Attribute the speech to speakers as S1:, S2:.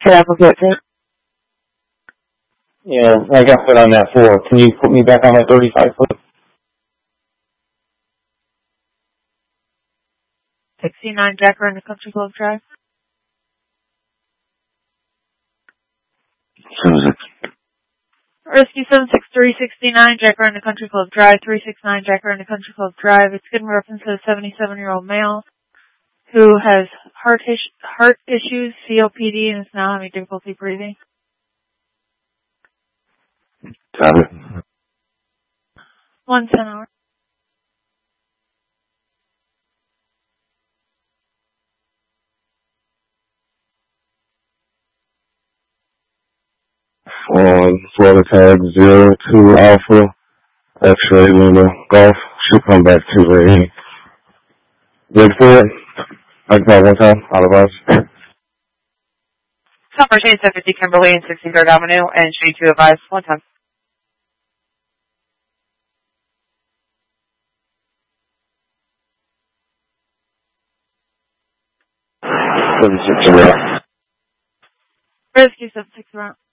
S1: Can I forget that?
S2: Yeah, I got put on that 4. Can you put me back on that 35 foot?
S3: 69 Jack Ryan Country Club Drive. Rescue 76369 Jack Ryan Country Club Drive, 369 Jack Ryan Country Club Drive. It's good in reference to a 77-year-old male who has heart issues, COPD, and is now having difficulty breathing.
S1: Got it.
S3: 110 hour.
S1: Florida tag 02 Alpha, X-ray Lima Golf. Should come back to a good for it. I can call one time, out of us.
S4: South Virginia 750 Kimberly and 63rd Avenue and Street 2 advise. One time.
S3: Rescue 760